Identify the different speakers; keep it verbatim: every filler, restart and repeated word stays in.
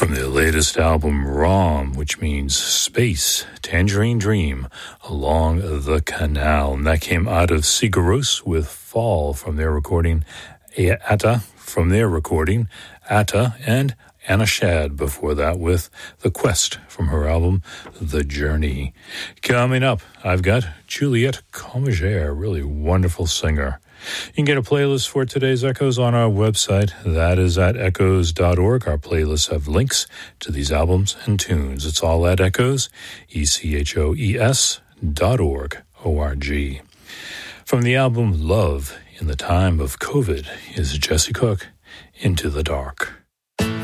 Speaker 1: From their latest album, ROM, which means Space, Tangerine Dream, Along the Canal. And that came out of Sigaros with Fall from their recording, Atta from their recording, Atta, and Anna Shad before that with The Quest from her album, The Journey. Coming up, I've got Juliette Comagere, really wonderful singer. You can get a playlist for today's Echoes on our website. That is at echoes dot org. Our playlists have links to these albums and tunes. It's all at Echoes, E C H O E S dot org, O R G. From the album Love in the Time of COVID is Jesse Cook, Into the Dark.